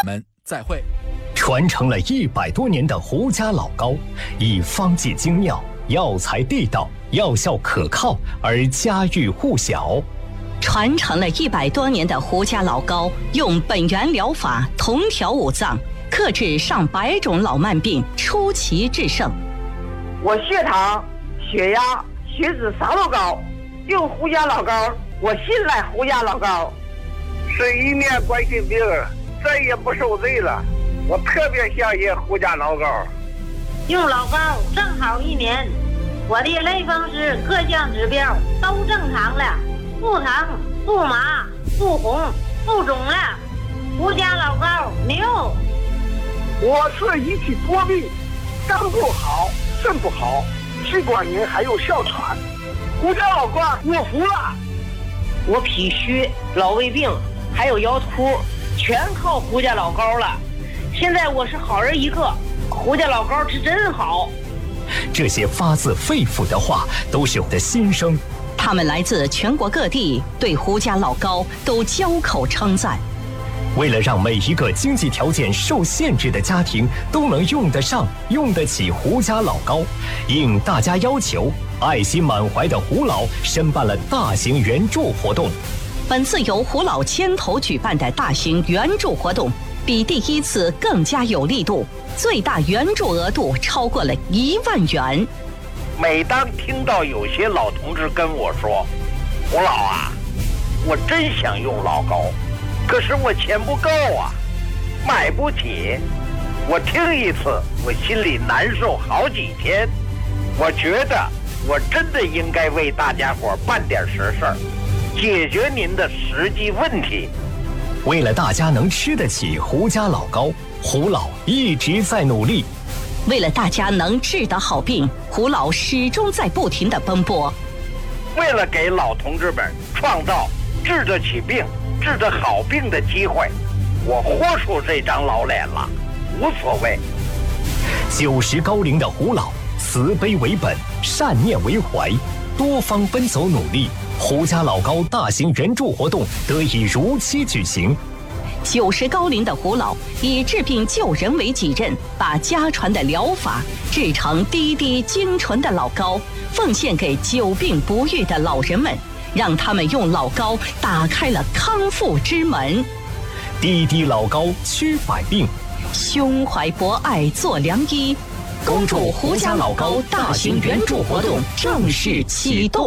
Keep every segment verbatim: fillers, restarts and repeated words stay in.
们再会。 传承了一百多年的胡家老高，以方剂精妙、药材地道、药效可靠而家喻户晓。 传承了一百多年的胡家老高，用本源疗法同调五脏，克制上百种老慢病，出奇制胜。 我血糖、血压、血脂啥都高，用胡家老高，我信赖胡家老高。 是一年冠心病，再也不受罪了。我特别相信胡家老高。 用老高正好一年，我的类风湿各项指标都正常了，不疼不麻不红不肿了。胡家老高牛！ 我是一体多病，肝不好，肾不好，气管炎还有哮喘。胡家老高，我服了。 我脾虚、老胃病还有腰突，全靠胡家老高了。现在我是好人一个，胡家老高是真好。 这些发自肺腑的话都是我的心声。 他们来自全国各地，对胡家老高都交口称赞。 为了让每一个经济条件受限制的家庭都能用得上、用得起胡家老高，应大家要求，爱心满怀的胡老申办了大型援助活动。 本次由胡老牵头举办的大型援助活动，比第一次更加有力度，最大援助额度超过了一万元。 每当听到有些老同志跟我说：“胡老啊，我真想用老高，可是我钱不够啊，买不起。”我听一次，我心里难受好几天。我觉得我真的应该为大家伙办点实事儿，解决您的实际问题。 为了大家能吃得起胡家老高，胡老一直在努力。 为了大家能治得好病，胡老始终在不停地奔波。 为了给老同志们创造治得起病、治得好病的机会，我豁出这张老脸了，无所谓。 九十高龄的胡老，慈悲为本，善念为怀，多方奔走努力，胡家老高大型援助活动得以如期举行。 九十高龄的胡老以治病救人为己任，把家传的疗法制成滴滴精纯的老高，奉献给久病不愈的老人们，让他们用老高打开了康复之门。 滴滴老高驱百病， 胸怀博爱做良医。恭祝胡家老高大型援助活动正式启动。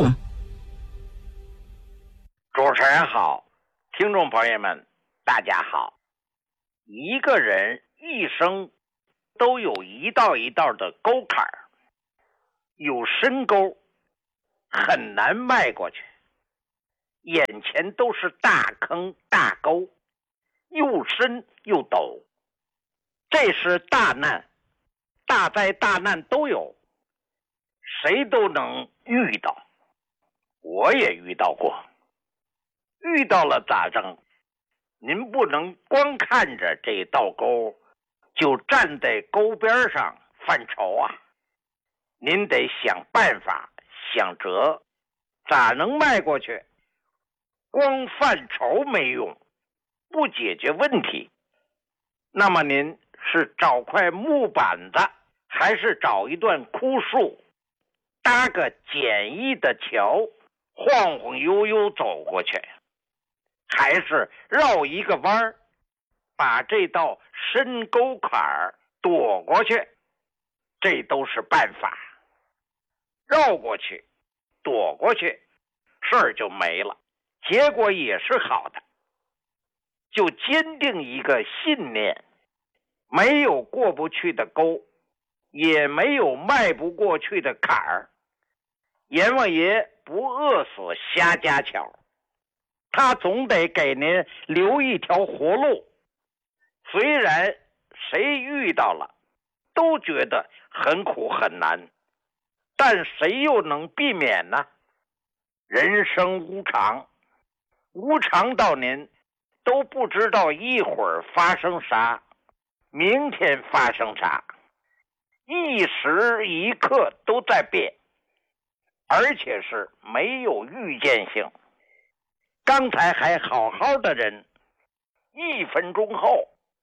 主持人好，听众朋友们大家好。一个人一生都有一道一道的沟坎儿，有深沟很难迈过去，眼前都是大坑大沟，又深又陡，这是大难，大灾大难都有，谁都能遇到，我也遇到过。遇到了咋整？您不能光看着这道沟就站在沟边上犯愁啊，您得想办法想辙，咋能迈过去？光犯愁没用，不解决问题。那么您是找块木板子，还是找一段枯树，搭个简易的桥，晃晃悠悠走过去，还是绕一个弯儿，把这道深沟坎儿躲过去？这都是办法。绕过去，躲过去，事儿就没了，结果也是好的。就坚定一个信念，没有过不去的沟，也没有迈不过去的坎儿。阎王爷不饿死瞎家巧，他总得给您留一条活路。虽然谁遇到了都觉得很苦很难，但谁又能避免呢？人生无常，无常到您都不知道一会儿发生啥，明天发生啥，一时一刻都在变，而且是没有预见性。刚才还好好的人，一分钟后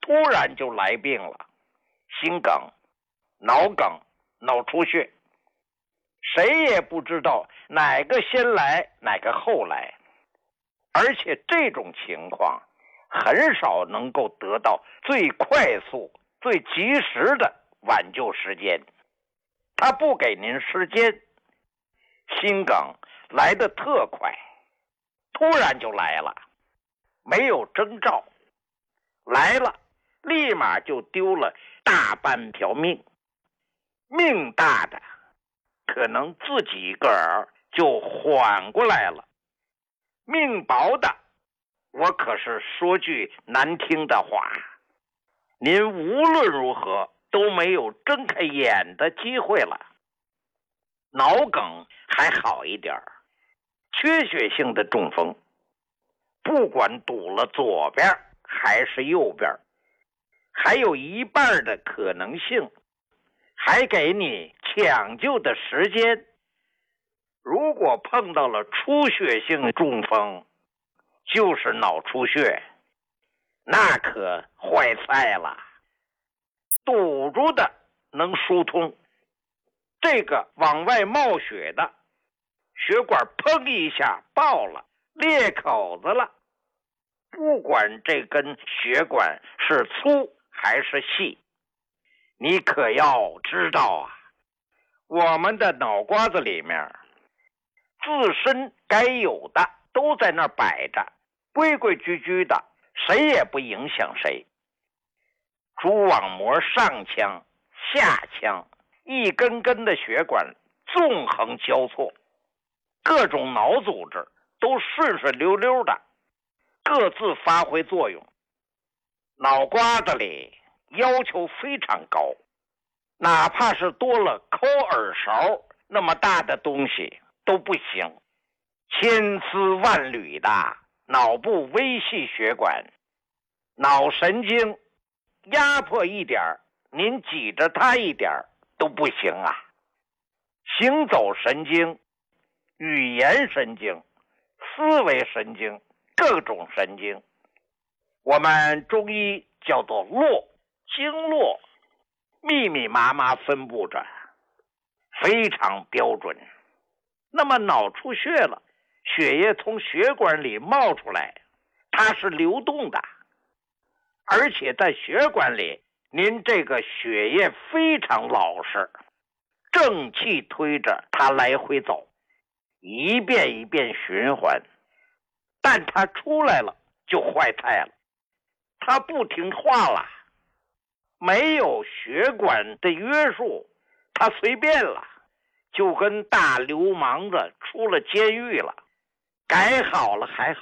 突然就来病了，心梗、脑梗、脑出血，谁也不知道哪个先来哪个后来，而且这种情况很少能够得到最快速最及时的挽救时间，他不给您时间。心梗来得特快，突然就来了，没有征兆，来了立马就丢了大半条命。命大的可能自己一个儿就缓过来了，命薄的，我可是说句难听的话，您无论如何都没有睁开眼的机会了。脑梗还好一点，缺血性的中风，不管堵了左边还是右边，还有一半的可能性，还给你抢救的时间。如果碰到了出血性中风，就是脑出血，那可坏菜了。堵住的能疏通，这个往外冒血的，血管砰一下爆了，裂口子了。不管这根血管是粗还是细，你可要知道啊，我们的脑瓜子里面自身该有的都在那儿摆着，规规矩矩的，谁也不影响谁。蛛网膜上腔、下腔，一根根的血管纵横交错，各种脑组织都顺顺溜溜的，各自发挥作用。脑瓜子里要求非常高，哪怕是多了抠耳勺那么大的东西都不行。千丝万缕的脑部微细血管，脑神经压迫一点，您挤着它一点都不行啊。行走神经、语言神经、思维神经，各种神经，我们中医叫做络，经络密密麻麻分布着，非常标准。那么脑出血了，血液从血管里冒出来，它是流动的，而且在血管里，您这个血液非常老实，正气推着它来回走，一遍一遍循环。但它出来了就坏菜了，它不听话了，没有血管的约束，它随便了，就跟大流氓子出了监狱了，改好了还好。